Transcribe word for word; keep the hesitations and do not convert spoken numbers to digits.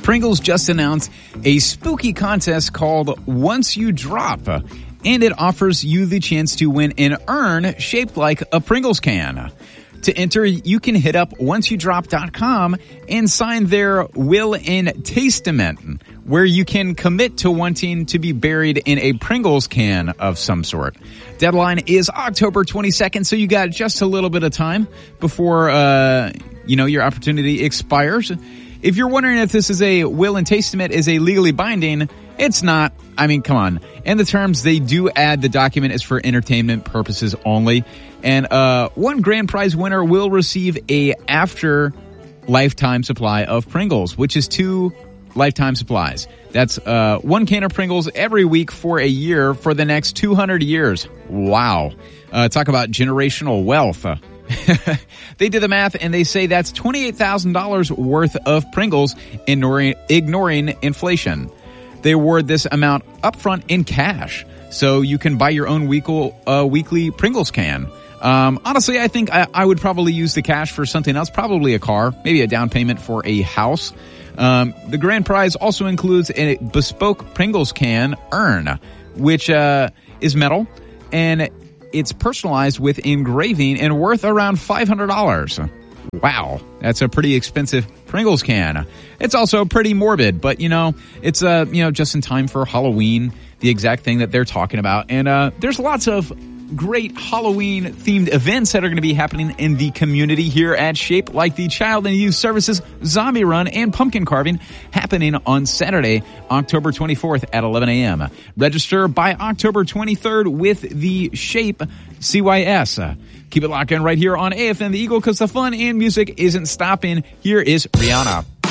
Pringles just announced a spooky contest called Once You Drop, and it offers you the chance to win an urn shaped like a Pringles can. To enter, you can hit up once you drop dot com and sign their will and testament, where you can commit to wanting to be buried in a Pringles can of some sort. Deadline is October twenty-second, so you got just a little bit of time before, uh, you know, your opportunity expires. If you're wondering if this is a will and testament is a legally binding, it's not. I mean, come on. And the terms, they do add the document is for entertainment purposes only. And uh one grand prize winner will receive a after lifetime supply of Pringles, which is two lifetime supplies. That's uh one can of Pringles every week for a year for the next two hundred years. Wow. Uh talk about generational wealth. They did the math and they say that's twenty-eight thousand dollars worth of Pringles, ignoring, ignoring inflation. They award this amount upfront in cash, so you can buy your own weekly, uh, weekly Pringles can. Um, honestly, I think I, I would probably use the cash for something else, probably a car, maybe a down payment for a house. Um, the grand prize also includes a bespoke Pringles can urn, which uh, is metal, and it's personalized with engraving and worth around five hundred dollars. Wow, that's a pretty expensive Pringles can. It's also pretty morbid, but, you know, it's, uh, you know, just in time for Halloween, the exact thing that they're talking about. And uh, there's lots of great Halloween-themed events that are going to be happening in the community here at Shape, like the Child and Youth Services Zombie Run and Pumpkin Carving happening on Saturday, October twenty-fourth at eleven a.m. Register by October twenty-third with the Shape C Y S. Keep it locked in right here on A F M The Eagle, because the fun and music isn't stopping. Here is Rihanna.